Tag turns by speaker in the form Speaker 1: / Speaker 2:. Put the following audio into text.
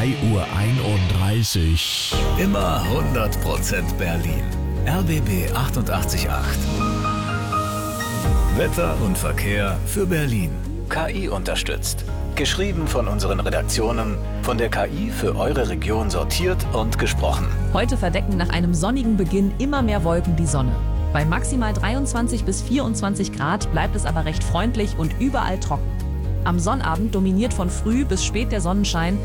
Speaker 1: 3:31 Uhr.
Speaker 2: Immer 100% Berlin. RBB 888. Wetter und Verkehr für Berlin. KI unterstützt. Geschrieben von unseren Redaktionen, von der KI für eure Region sortiert und gesprochen.
Speaker 3: Heute verdecken nach einem sonnigen Beginn immer mehr Wolken die Sonne. Bei maximal 23 bis 24 Grad bleibt es aber recht freundlich und überall trocken. Am Sonnabend dominiert von früh bis spät der Sonnenschein.